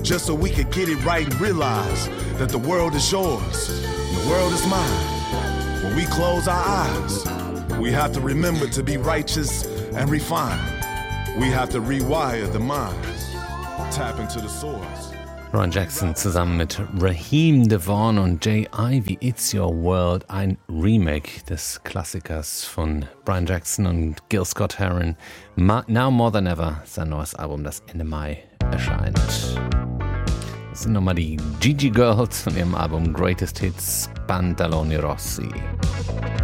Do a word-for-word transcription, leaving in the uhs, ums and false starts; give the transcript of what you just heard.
just so we could get it right and realize that the world is yours and the world is mine. When we close our eyes, we have to remember to be righteous and refined. We have to rewire the mind, tap into the source. Brian Jackson zusammen mit Raheem DeVaughn und Jay Ivy, It's Your World, ein Remake des Klassikers von Brian Jackson und Gil Scott-Heron. Now More Than Ever, sein neues Album, das Ende Mai erscheint. Das sind nochmal die Gigi Girls von ihrem Album Greatest Hits, Pantaloni Rossi.